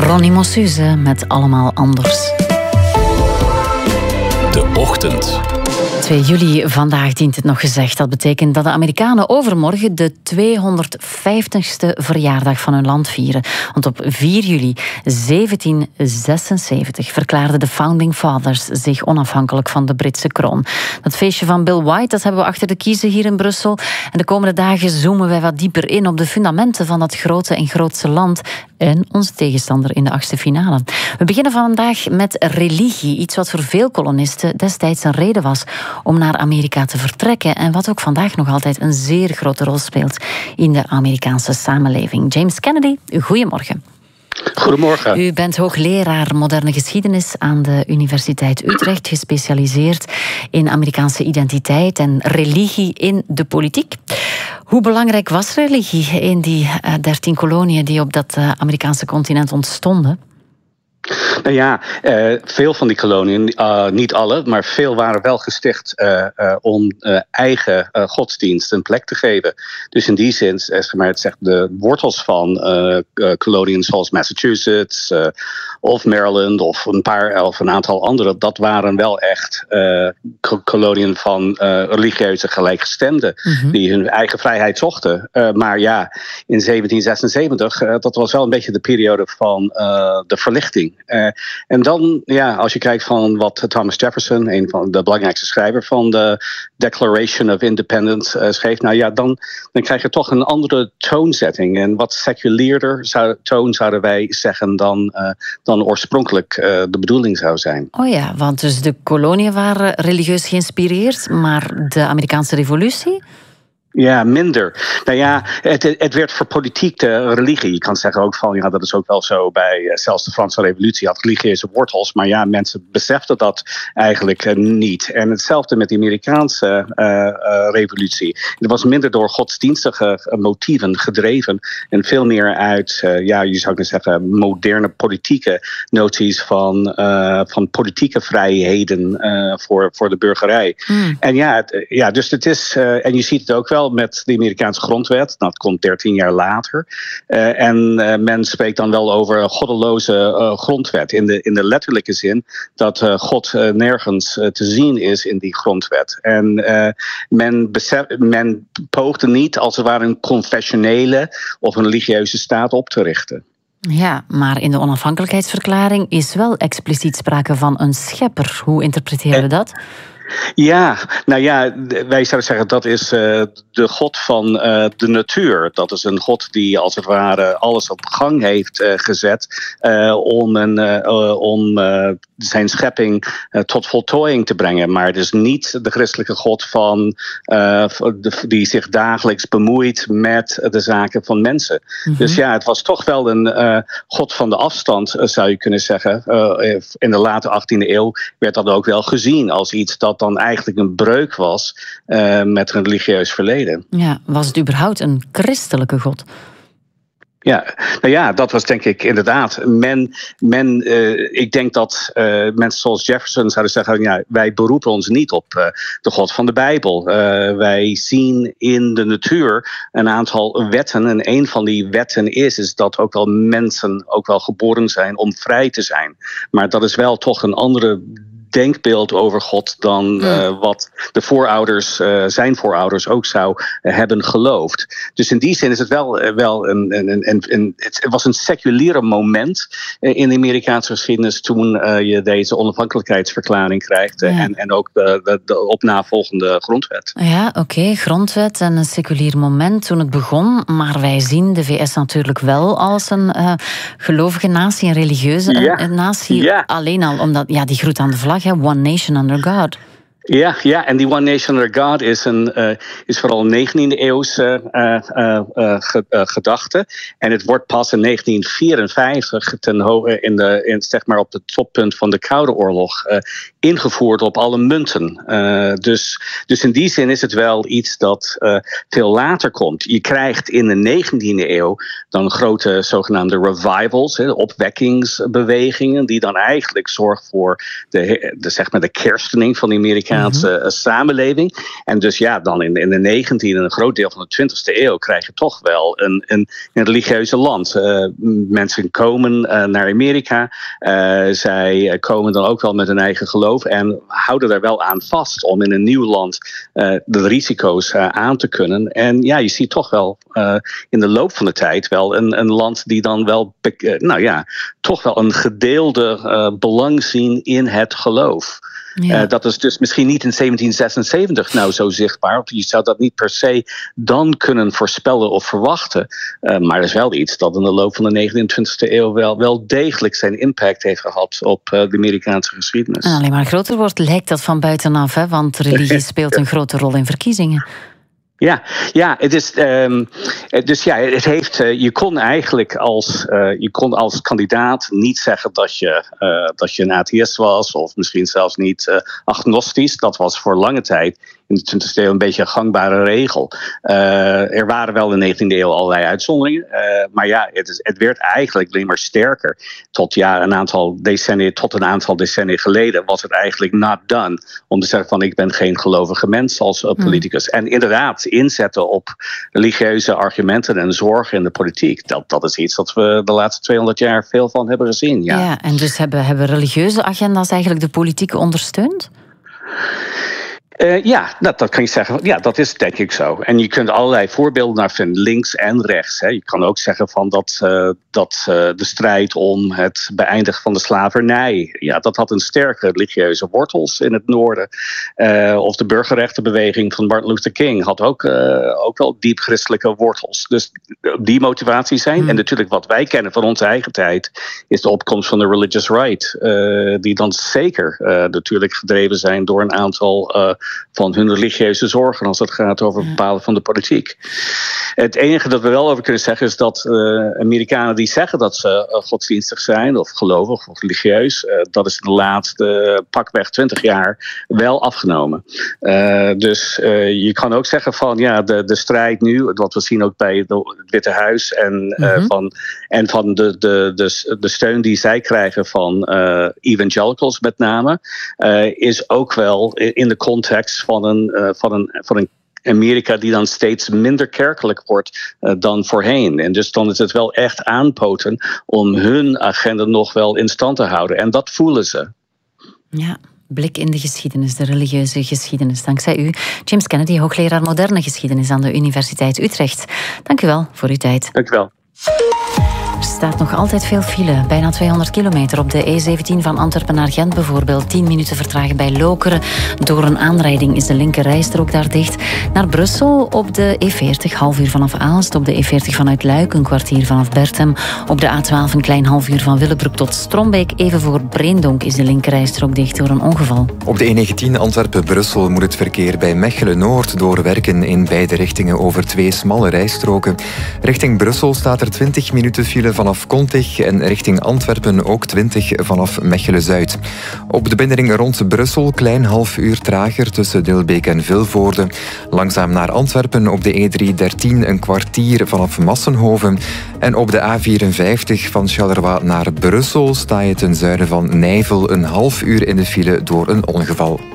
Ronnie Mossuze met Allemaal Anders. De Ochtend. 2 juli, vandaag dient het nog gezegd. Dat betekent dat de Amerikanen overmorgen de 250ste verjaardag van hun land vieren. Want op 4 juli 1776 verklaarden de Founding Fathers zich onafhankelijk van de Britse kroon. Dat feestje van Bill White, dat hebben we achter de kiezen hier in Brussel. En de komende dagen zoomen wij wat dieper in op de fundamenten van dat grote en grootste land en onze tegenstander in de 8e finale. We beginnen vandaag met religie. Iets wat voor veel kolonisten destijds een reden was om naar Amerika te vertrekken en wat ook vandaag nog altijd een zeer grote rol speelt in de Amerikaanse samenleving. James Kennedy, goedemorgen. Goedemorgen. U bent hoogleraar moderne geschiedenis aan de Universiteit Utrecht, gespecialiseerd in Amerikaanse identiteit en religie in de politiek. Hoe belangrijk was religie in die 13 koloniën die op dat Amerikaanse continent ontstonden? Nou ja, veel van die koloniën, niet alle, maar veel waren wel gesticht om eigen godsdienst een plek te geven. Dus in die zin, zeg maar, het zegt de wortels van koloniën zoals Massachusetts of Maryland of een aantal andere, dat waren wel echt koloniën van religieuze gelijkgestemden die hun eigen vrijheid zochten. Maar ja, in 1776, dat was wel een beetje de periode van de verlichting. En dan, ja, als je kijkt van wat Thomas Jefferson, een van de belangrijkste schrijver van de Declaration of Independence, schreef, nou ja, dan krijg je toch een andere toonzetting. En wat seculeerder toon zouden wij zeggen dan oorspronkelijk de bedoeling zou zijn. Oh ja, want dus de koloniën waren religieus geïnspireerd, maar de Amerikaanse revolutie? Ja, minder. Nou ja, het werd voor politiek de religie. Je kan zeggen ook van, ja, dat is ook wel zo bij zelfs de Franse revolutie had religieuze wortels. Maar ja, mensen beseften dat eigenlijk niet. En hetzelfde met de Amerikaanse revolutie. Het was minder door godsdienstige motieven gedreven. En veel meer uit, ja, je zou kunnen zeggen, moderne politieke noties van politieke vrijheden voor de burgerij. En ja, dus het is, en je ziet het ook wel met de Amerikaanse grondwet. Dat komt 13 jaar later. En men spreekt dan wel over een goddeloze grondwet. In de letterlijke zin dat God nergens te zien is in die grondwet. En men poogde niet als het ware een confessionele of een religieuze staat op te richten. Ja, maar in de onafhankelijkheidsverklaring is wel expliciet sprake van een schepper. Hoe interpreteren we dat? Ja, nou ja, wij zouden zeggen dat is de God van de natuur. Dat is een God die als het ware alles op gang heeft gezet om zijn schepping tot voltooiing te brengen. Maar het is niet de christelijke God die zich dagelijks bemoeit met de zaken van mensen. Dus ja, het was toch wel een God van de afstand, zou je kunnen zeggen. In de late 18e eeuw werd dat ook wel gezien als iets dat dan eigenlijk een breuk was met een religieus verleden. Ja, was het überhaupt een christelijke God? Ja, nou ja, dat was denk ik inderdaad. Ik denk dat mensen zoals Jefferson zouden zeggen, ja, wij beroepen ons niet op de God van de Bijbel. Wij zien in de natuur een aantal wetten. En een van die wetten is dat ook wel mensen ook wel geboren zijn om vrij te zijn. Maar dat is wel toch een andere denkbeeld over God dan wat de zijn voorouders ook zou hebben geloofd. Dus in die zin is het wel het was een seculiere moment in de Amerikaanse geschiedenis toen je deze onafhankelijkheidsverklaring krijgt en ook de opnavolgende grondwet. Ja, oké, grondwet en een seculier moment toen het begon, maar wij zien de VS natuurlijk wel als een gelovige natie, een religieuze natie. Ja. Alleen al omdat, ja, die groet aan de vlag, One Nation Under God. Ja, en die One Nation Under God is vooral 19e eeuwse gedachte. En het wordt pas in 1954 zeg maar op het toppunt van de Koude Oorlog ingevoerd op alle munten. Dus in die zin is het wel iets dat veel later komt. Je krijgt in de 19e eeuw dan grote zogenaamde revivals, opwekkingsbewegingen, die dan eigenlijk zorgen voor de kerstening van de Amerikaanse Amerikaanse samenleving. En dus dan in de 19e en een groot deel van de 20e eeuw krijg je toch wel een religieuze land. Mensen komen naar Amerika. Zij komen dan ook wel met hun eigen geloof en houden daar wel aan vast om in een nieuw land de risico's aan te kunnen. En je ziet toch wel in de loop van de tijd wel een land die dan wel toch wel een gedeelde belang zien in het geloof. Ja. Dat is dus misschien niet in 1776 nou zo zichtbaar. Je zou dat niet per se dan kunnen voorspellen of verwachten. Maar er is wel iets dat in de loop van de 29e eeuw wel degelijk zijn impact heeft gehad op de Amerikaanse geschiedenis. En alleen maar groter wordt, lijkt dat van buitenaf, hè? Want religie speelt een grote rol in verkiezingen. Ja, het is. Het heeft. Je kon eigenlijk als kandidaat niet zeggen dat je een atheïst was, of misschien zelfs niet agnostisch. Dat was voor lange tijd in de 20e eeuw een beetje een gangbare regel. Er waren wel in de 19e eeuw allerlei uitzonderingen, maar het werd eigenlijk alleen maar sterker. Tot een aantal decennia geleden was het eigenlijk not done om te zeggen van ik ben geen gelovige mens als politicus. En inderdaad, inzetten op religieuze argumenten en zorgen in de politiek. Dat is iets dat we de laatste 200 jaar veel van hebben gezien. Ja, en dus hebben religieuze agenda's eigenlijk de politiek ondersteund? Dat kan je zeggen. Ja, dat is denk ik zo. En je kunt allerlei voorbeelden naar vinden, links en rechts. Hè. Je kan ook zeggen van dat de strijd om het beëindigen van de slavernij, dat had een sterke religieuze wortels in het noorden. Of de burgerrechtenbeweging van Martin Luther King had ook wel diep christelijke wortels. Dus die motivaties zijn. En natuurlijk wat wij kennen van onze eigen tijd is de opkomst van de religious right. Die dan zeker natuurlijk gedreven zijn door een aantal van hun religieuze zorgen als het gaat over het bepalen van de politiek. Het enige dat we wel over kunnen zeggen is dat Amerikanen die zeggen dat ze godsdienstig zijn of gelovig of religieus, dat is de laatste pakweg 20 jaar wel afgenomen. Dus je kan ook zeggen van de strijd nu, wat we zien ook bij het Witte Huis en van de steun die zij krijgen van evangelicals met name, is ook wel in de context van een Amerika die dan steeds minder kerkelijk wordt dan voorheen. En dus dan is het wel echt aanpoten om hun agenda nog wel in stand te houden. En dat voelen ze. Ja, blik in de geschiedenis, de religieuze geschiedenis. Dankzij u, James Kennedy, hoogleraar moderne geschiedenis aan de Universiteit Utrecht. Dank u wel voor uw tijd. Dank u wel. Er staat nog altijd veel file, bijna 200 kilometer op de E17 van Antwerpen naar Gent bijvoorbeeld. 10 minuten vertraging bij Lokeren. Door een aanrijding is de linkerrijstrook daar dicht. Naar Brussel op de E40, half uur vanaf Aalst. Op de E40 vanuit Luik, een kwartier vanaf Berchem. Op de A12 een klein half uur van Willebroek tot Strombeek. Even voor Breendonk is de linkerrijstrook dicht door een ongeval. Op de E19 Antwerpen-Brussel moet het verkeer bij Mechelen-Noord doorwerken in beide richtingen over 2 smalle rijstroken. Richting Brussel staat er 20 minuten file vanaf Kontig en richting Antwerpen ook 20 vanaf Mechelen-Zuid. Op de binnenring rond Brussel klein half uur trager tussen Dilbeek en Vilvoorde. Langzaam naar Antwerpen op de E313 een kwartier vanaf Massenhoven. En op de A54 van Charleroi naar Brussel sta je ten zuiden van Nijvel een half uur in de file door een ongeval.